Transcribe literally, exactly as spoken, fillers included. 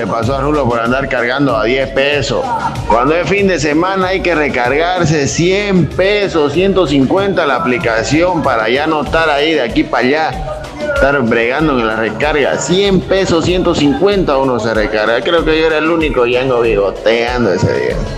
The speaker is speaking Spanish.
pasó a Rulo por andar cargando a diez pesos. Cuando es fin de semana hay que recargarse cien pesos, ciento cincuenta la aplicación para ya no estar ahí de aquí para allá. Estar bregando en la recarga, cien pesos, ciento cincuenta uno se recarga. Creo que yo era el único yango bigoteando ese día.